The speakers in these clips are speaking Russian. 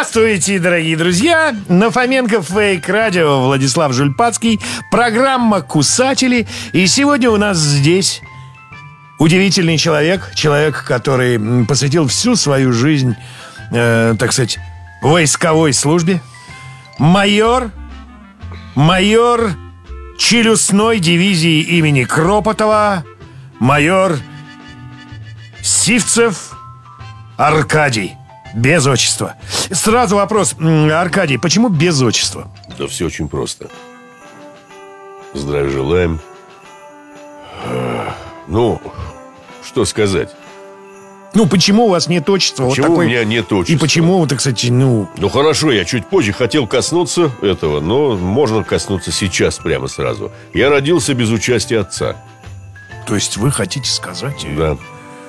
Здравствуйте, дорогие друзья! На Фоменко Фейк Радио Владислав Жульпацкий. Программа «Кусатели». И сегодня у нас здесь удивительный человек. Человек, который посвятил всю свою жизнь, так сказать, войсковой службе. Майор челюстной дивизии имени Кропотова. Майор Сивцев Аркадий. Без отчества. Сразу вопрос, Аркадий, почему без отчества? Да все очень просто. Здравия желаем. Ну, что сказать? Ну, почему у вас нет отчества? Почему вот такой... у меня нет отчества? И почему, так сказать, Ну, хорошо, я чуть позже хотел коснуться этого, но можно коснуться сейчас прямо сразу. Я родился без участия отца. То есть вы хотите сказать... Да.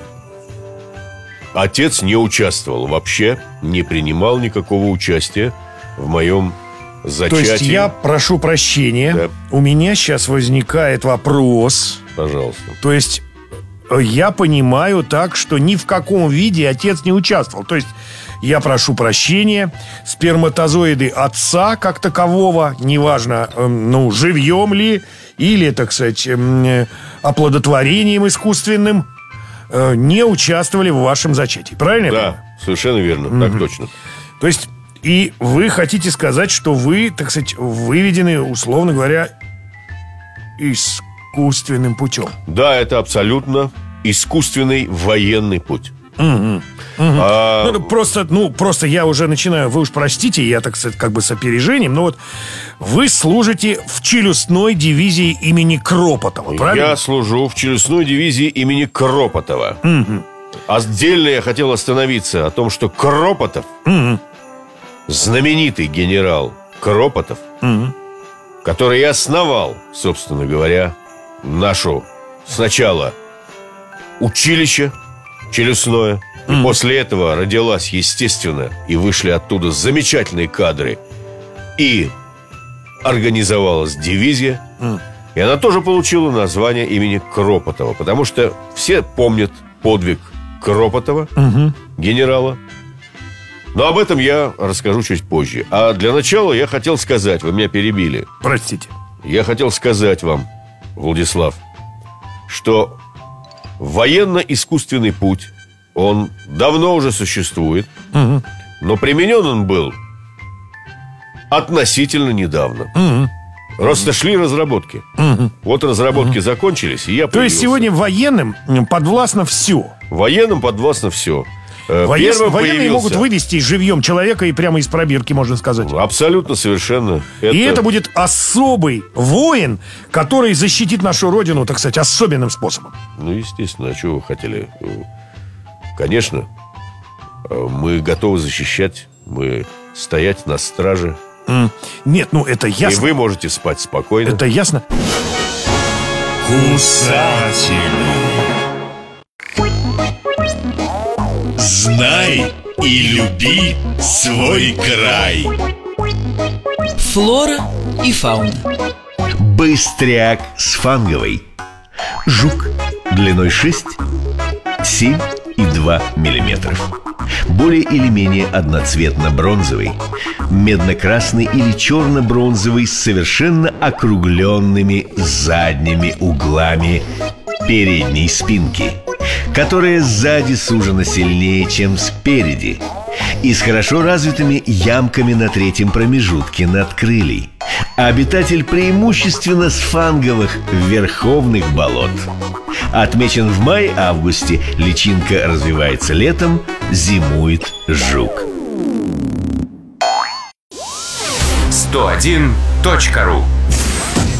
Отец не участвовал вообще, не принимал никакого участия в моем зачатии. То есть я прошу прощения, да. У меня сейчас возникает вопрос. Пожалуйста. То есть я понимаю так, что ни в каком виде отец не участвовал. То есть я прошу прощения, сперматозоиды отца как такового, неважно, живьем ли или, так сказать, оплодотворением искусственным, не участвовали в вашем зачатии. Правильно? Да, совершенно верно, так точно. То есть, и вы хотите сказать, что вы, так сказать, выведены, условно говоря, искусственным путем? Да, это абсолютно искусственный военный путь. Просто я уже начинаю, вы уж простите, я, так сказать, как бы с опережением, но вот вы служите в челюстной дивизии имени Кропотова, правильно? Я служу в челюстной дивизии имени Кропотова. Отдельно я хотел остановиться о том, что Кропотов, знаменитый генерал Кропотов, который и основал, собственно говоря, нашу сначала училище челюстное. И после этого родилась, естественно, и вышли оттуда замечательные кадры. И организовалась дивизия. И она тоже получила название имени Кропотова. Потому что все помнят подвиг Кропотова, генерала. Но об этом я расскажу чуть позже. А для начала я хотел сказать, вы меня перебили. Простите. Я хотел сказать вам, Владислав, что военно-искусственный путь, он давно уже существует, но применен он был относительно недавно. Просто шли разработки. Вот разработки закончились, и я появился. То есть сегодня военным подвластно все? Военным подвластно все. Военные могут вывести живьем человека и прямо из пробирки, можно сказать. Абсолютно, совершенно. И это будет особый воин, который защитит нашу родину, так сказать, особенным способом. Ну, естественно, а что вы хотели? Конечно, мы готовы защищать, мы стоять на страже. Нет, это ясно. И вы можете спать спокойно. Это ясно. Кусатели. Знай и люби свой край. Флора и фауна. Быстряк с фанговой. Жук длиной 6, 7,2 мм. Более или менее одноцветно-бронзовый, медно-красный или черно-бронзовый с совершенно округленными задними углами передней спинки, которая сзади сужена сильнее, чем спереди, и с хорошо развитыми ямками на третьем промежутке надкрылий. Обитатель преимущественно сфанговых верховных болот. Отмечен в мае-августе, личинка развивается летом, зимует жук. 101.ру